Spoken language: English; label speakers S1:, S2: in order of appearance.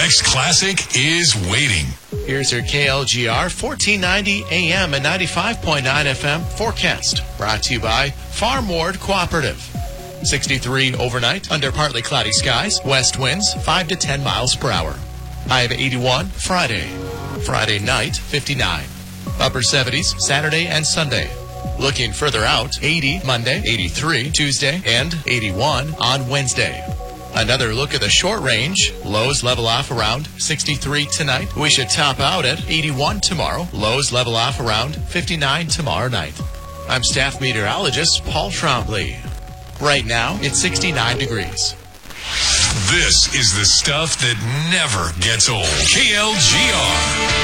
S1: next classic is waiting.
S2: Here's your KLGR 1490 AM and 95.9 FM forecast. Brought to you by Farm Ward Cooperative. 63 overnight under partly cloudy skies. West winds 5 to 10 miles per hour. High of 81 Friday. Friday night 59. Upper 70s Saturday and Sunday. Looking further out, 80 Monday, 83 Tuesday, and 81 on Wednesday. Another look at the short range. Lows level off around 63 tonight. We should top out at 81 tomorrow. Lows level off around 59 tomorrow night. I'm staff meteorologist Paul Trombley. Right now, it's 69 degrees.
S1: This is the stuff that never gets old. KLGR.